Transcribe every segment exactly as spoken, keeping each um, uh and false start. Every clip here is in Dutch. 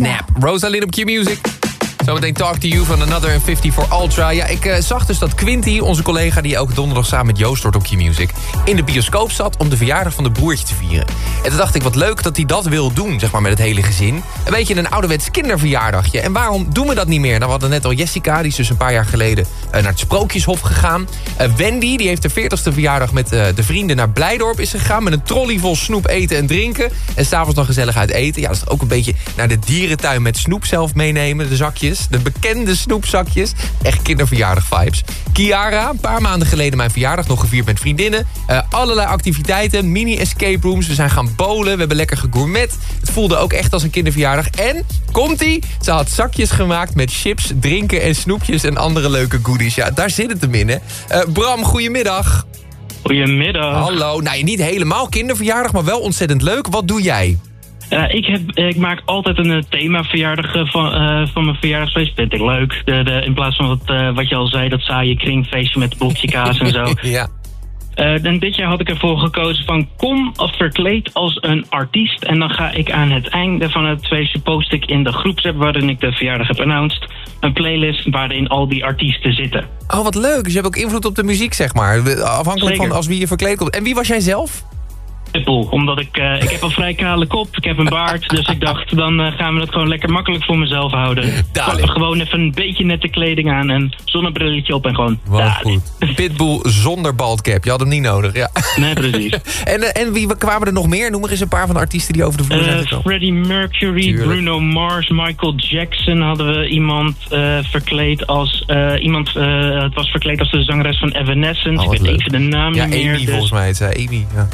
Snap. Rosalind op Q-Music. Zometeen Talk to You van Another vijftig for Ultra. Ja, ik uh, zag dus dat Quinty, onze collega die elke donderdag samen met Joost hoort op Q-Music, in de bioscoop zat om de verjaardag van de broertje te vieren. En toen dacht ik, wat leuk dat hij dat wil doen, zeg maar, met het hele gezin. Een beetje een ouderwets kinderverjaardagje. En waarom doen we dat niet meer? Nou, we hadden net al Jessica, die is dus een paar jaar geleden uh, naar het Sprookjeshof gegaan. Uh, Wendy, die heeft de veertigste verjaardag met uh, de vrienden naar Blijdorp is gegaan, met een trolley vol snoep eten en drinken. En s'avonds dan gezellig uit eten. Ja, dat is ook een beetje naar de dierentuin met snoep zelf meenemen, de zakjes. De bekende snoepzakjes. Echt kinderverjaardag vibes. Kiara, een paar maanden geleden mijn verjaardag, nog gevierd met vriendinnen. Uh, allerlei activiteiten, mini-escape rooms. We zijn gaan bowlen, we hebben lekker gegourmet. Het voelde ook echt als een kinderverjaardag. En, komt-ie, ze had zakjes gemaakt met chips, drinken en snoepjes en andere leuke goodies. Ja, daar zit het hem in, hè. Uh, Bram, goedemiddag. Goedemiddag. Hallo, nou niet helemaal kinderverjaardag, maar wel ontzettend leuk. Wat doe jij? Uh, ik, heb, ik maak altijd een uh, themaverjaardag uh, van, uh, van mijn verjaardagsfeest. Dat vind ik leuk. De, de, in plaats van wat, uh, wat je al zei, dat saaie kringfeestje met blokje kaas en zo. Ja. Uh, en dit jaar had ik ervoor gekozen van kom verkleed als een artiest. En dan ga ik aan het einde van het feestje post ik in de groepsapp waarin ik de verjaardag heb announced een playlist waarin al die artiesten zitten. Oh, wat leuk. Dus je hebt ook invloed op de muziek, zeg maar. Afhankelijk Zeker. Van als wie je verkleed komt. En wie was jij zelf? Pitbull, omdat ik, uh, ik heb een vrij kale kop, ik heb een baard, dus ik dacht, dan uh, gaan we het gewoon lekker makkelijk voor mezelf houden. Dale. Gewoon even een beetje nette kleding aan en zonnebrilletje op en gewoon... Wat dale. goed. Pitbull zonder baldcap, je had hem niet nodig, ja. Nee, precies. en, uh, en wie kwamen er nog meer? Noem maar eens een paar van de artiesten die over de vloer zijn Uh, gekomen. Freddie Mercury, Tuurlijk. Bruno Mars, Michael Jackson hadden we iemand uh, verkleed als... Uh, iemand, uh, het was verkleed als de zangeres van Evanescence, Oh, ik wat weet leuk. even de naam Ja, niet meer. Amy dus- volgens mij, het zei Amy, ja.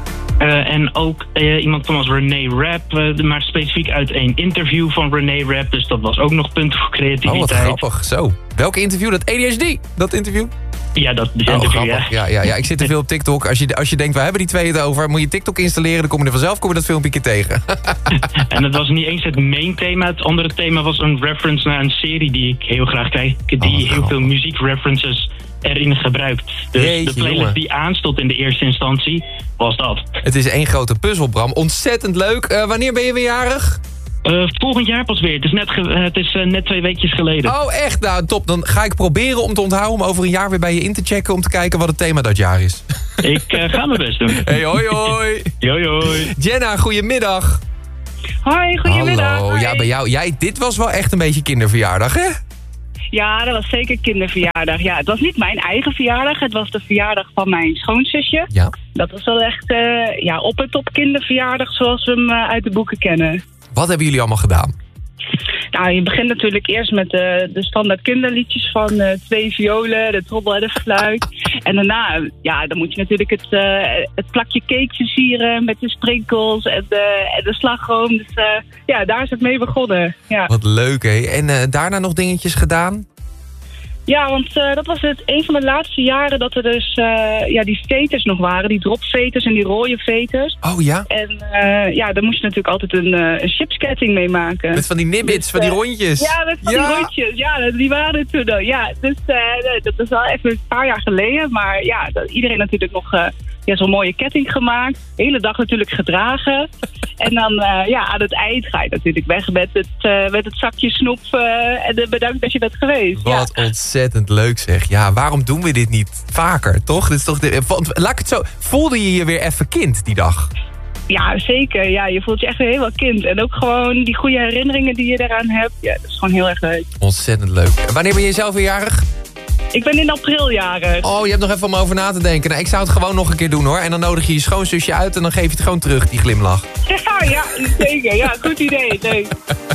Uh, en ook uh, iemand kwam als René Rapp, uh, maar specifiek uit een interview van René Rapp. Dus dat was ook nog punt voor Oh, creativiteit. wat grappig. Zo. Welke interview? Dat A D H D? Dat interview? Ja, dat is Oh, interview, grappig. ja. Ja, ja, ja. Ik zit te veel op TikTok. Als je, als je denkt, we hebben die twee het over, moet je TikTok installeren, dan kom je er vanzelf kom je dat filmpje een keer tegen. En het was niet eens het main thema. Het andere thema was een reference naar een serie die ik heel graag kijk. Die Oh, wat heel grappig. veel muziekreferences erin gebruikt. Dus Jeetje, de playlist jongen. die aanstond in de eerste instantie was dat. Het is één grote puzzel, Bram. Ontzettend leuk. Uh, wanneer ben je weer jarig? Uh, volgend jaar pas weer. Het is net, ge- uh, het is, uh, net twee weekjes geleden. Oh, echt? Nou, top. Dan ga ik proberen om te onthouden om over een jaar weer bij je in te checken om te kijken wat het thema dat jaar is. Ik uh, ga mijn best doen. Hey, hoi, hoi. Hoi, hoi. Jenna, goedemiddag. Hoi, goedemiddag. Hallo. Hoi. Ja, bij jou. Jij, dit was wel echt een beetje kinderverjaardag, hè? Ja, dat was zeker kinderverjaardag. Ja, het was niet mijn eigen verjaardag. Het was de verjaardag van mijn schoonzusje. Ja. Dat was wel echt uh, ja, op en top kinderverjaardag zoals we hem uh, uit de boeken kennen. Wat hebben jullie allemaal gedaan? Nou, je begint natuurlijk eerst met de, de standaard kinderliedjes van uh, twee violen, de trommel en de fluit. En daarna, ja, dan moet je natuurlijk het, uh, het plakje cake versieren met de sprinkels en de, en de slagroom. Dus uh, ja, daar is het mee begonnen. Ja. Wat leuk, hè? En uh, daarna nog dingetjes gedaan? Ja, want uh, dat was het een van de laatste jaren dat er dus uh, ja, die veters nog waren. Die dropveters en die rode veters. Oh ja? En uh, ja, daar moest je natuurlijk altijd een, uh, een chipsketting mee maken. Met van die nibbits, Dus, van die uh, rondjes. Ja, met van Ja. die rondjes. Ja, die waren er toen al. Ja, dus uh, dat is wel even een paar jaar geleden. Maar ja, dat, iedereen natuurlijk nog uh, ja, zo'n mooie ketting gemaakt. De hele dag natuurlijk gedragen. En dan uh, ja, aan het eind ga je natuurlijk weg met het, uh, met het zakje snoep. Uh, en uh, bedankt dat je bent geweest. Wat Ja. ontzettend leuk zeg. Ja, waarom doen we dit niet vaker, toch? Dit is toch de, want, laat ik het zo... Voelde je je weer even kind die dag? Ja, zeker. Ja, je voelt je echt weer helemaal kind. En ook gewoon die goede herinneringen die je daaraan hebt. Ja, dat is gewoon heel erg leuk. Ontzettend leuk. En wanneer ben je zelf weer jarig? Ik ben in april jarig. Oh, je hebt nog even om over na te denken. Nou, ik zou het gewoon nog een keer doen, hoor. En dan nodig je je schoonzusje uit en dan geef je het gewoon terug, die glimlach. Ja, ja, zeker. Ja, goed idee. Leuk.